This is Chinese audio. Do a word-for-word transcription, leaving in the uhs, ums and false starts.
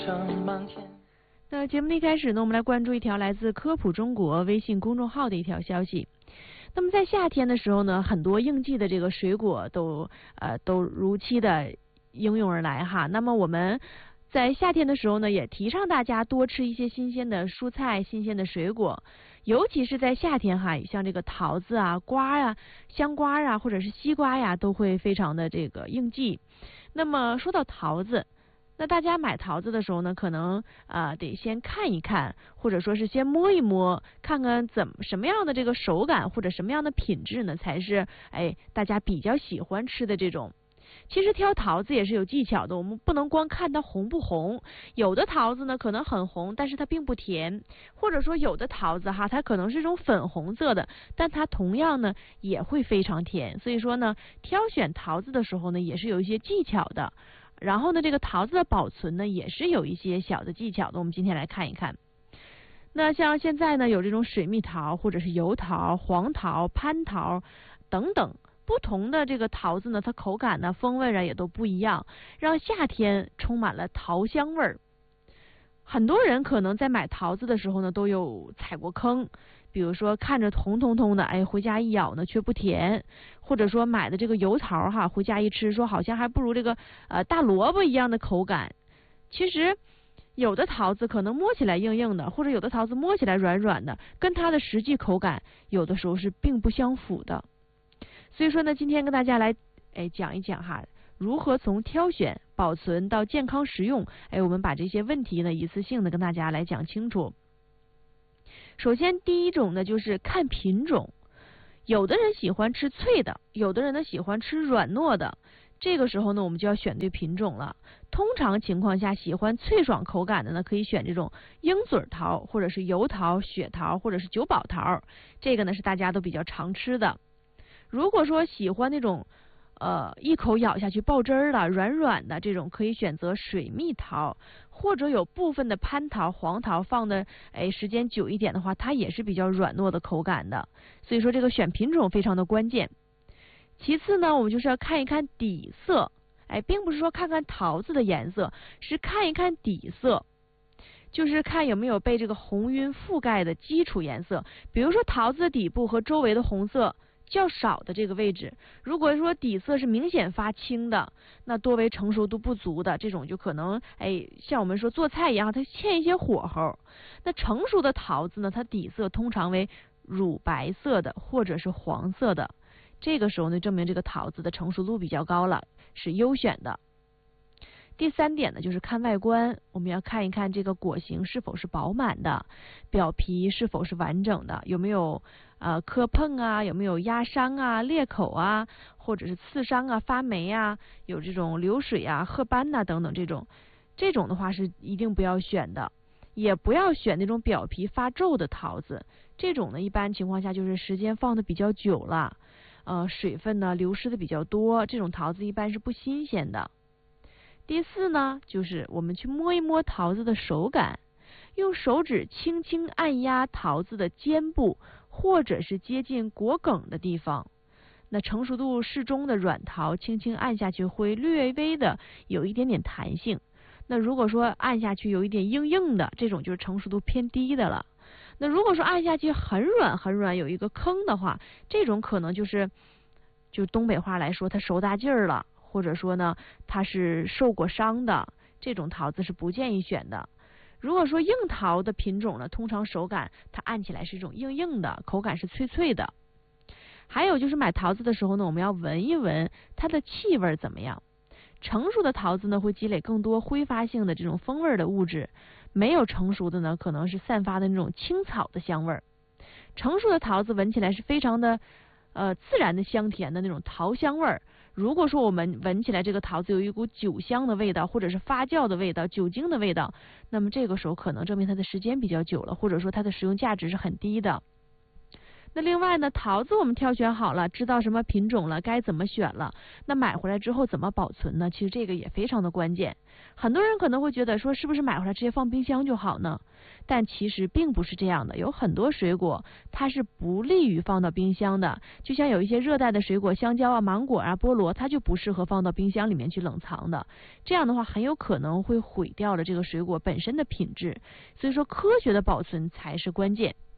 那节目的一开始呢，我们来关注一条来自科普中国微信公众号的一条消息。那么在夏天的时候呢，很多应季的这个水果都呃都如期的应运而来哈。那么我们在夏天的时候呢，也提倡大家多吃一些新鲜的蔬菜、新鲜的水果，尤其是在夏天哈，像这个桃子啊、瓜呀、香瓜啊，或者是西瓜呀，都会非常的这个应季。那么说到桃子，那大家买桃子的时候呢，可能啊、呃、得先看一看，或者说是先摸一摸，看看怎么什么样的这个手感或者什么样的品质呢，才是哎大家比较喜欢吃的这种。其实挑桃子也是有技巧的，我们不能光看它红不红，有的桃子呢可能很红，但是它并不甜，或者说有的桃子哈，它可能是一种粉红色的，但它同样呢也会非常甜。所以说呢，挑选桃子的时候呢，也是有一些技巧的。然后呢，这个桃子的保存呢，也是有一些小的技巧的。我们今天来看一看。那像现在呢，有这种水蜜桃，或者是油桃、黄桃、蟠桃等等不同的这个桃子呢，它口感呢、风味啊也都不一样，让夏天充满了桃香味儿。很多人可能在买桃子的时候呢，都有踩过坑。比如说看着红彤彤的，哎，回家一咬呢却不甜，或者说买的这个油桃哈，回家一吃说好像还不如这个呃大萝卜一样的口感。其实有的桃子可能摸起来硬硬的，或者有的桃子摸起来软软的，跟它的实际口感有的时候是并不相符的。所以说呢，今天跟大家来哎讲一讲哈，如何从挑选、保存到健康食用，哎，我们把这些问题呢一次性的跟大家来讲清楚。首先第一种呢就是看品种，有的人喜欢吃脆的，有的人呢喜欢吃软糯的，这个时候呢我们就要选对品种了。通常情况下喜欢脆爽口感的呢，可以选这种鹰嘴桃，或者是油桃、雪桃，或者是九宝桃，这个呢是大家都比较常吃的。如果说喜欢那种呃一口咬下去爆汁儿的软软的，这种可以选择水蜜桃，或者有部分的蟠桃、黄桃放的哎时间久一点的话，它也是比较软糯的口感的。所以说这个选品种非常的关键。其次呢，我们就是要看一看底色，哎，并不是说看看桃子的颜色，是看一看底色，就是看有没有被这个红晕覆盖的基础颜色。比如说桃子的底部和周围的红色较少的这个位置，如果说底色是明显发青的，那多为成熟度不足的，这种就可能哎像我们说做菜一样，它欠一些火候。那成熟的桃子呢，它底色通常为乳白色的或者是黄色的，这个时候呢证明这个桃子的成熟度比较高了，是优选的。第三点呢，就是看外观，我们要看一看这个果形是否是饱满的，表皮是否是完整的，有没有呃磕碰啊，有没有压伤啊、裂口啊，或者是刺伤啊、发霉啊，有这种流水啊、褐斑呐、啊、等等，这种这种的话是一定不要选的。也不要选那种表皮发皱的桃子，这种呢一般情况下就是时间放的比较久了，呃水分呢流失的比较多，这种桃子一般是不新鲜的。第四呢，就是我们去摸一摸桃子的手感，用手指轻轻按压桃子的尖部，或者是接近果梗的地方。那成熟度适中的软桃，轻轻按下去会略微的有一点点弹性。那如果说按下去有一点硬硬的，这种就是成熟度偏低的了。那如果说按下去很软很软，有一个坑的话，这种可能就是就东北话来说，它熟大劲儿了。或者说呢，它是受过伤的，这种桃子是不建议选的。如果说硬桃的品种呢，通常手感它按起来是一种硬硬的，口感是脆脆的。还有就是买桃子的时候呢，我们要闻一闻它的气味怎么样。成熟的桃子呢，会积累更多挥发性的这种风味的物质，没有成熟的呢，可能是散发的那种青草的香味儿。成熟的桃子闻起来是非常的呃自然的香甜的那种桃香味儿。如果说我们闻起来这个桃子有一股酒香的味道，或者是发酵的味道、酒精的味道，那么这个时候可能证明它的时间比较久了，或者说它的食用价值是很低的。 那另外呢，桃子我们挑选好了，知道什么品种了，该怎么选了，那买回来之后怎么保存呢？其实这个也非常的关键。很多人可能会觉得说，是不是买回来直接放冰箱就好呢？但其实并不是这样的，有很多水果它是不利于放到冰箱的，就像有一些热带的水果，香蕉啊、芒果啊、菠萝，它就不适合放到冰箱里面去冷藏的。这样的话，很有可能会毁掉了这个水果本身的品质。所以说，科学的保存才是关键。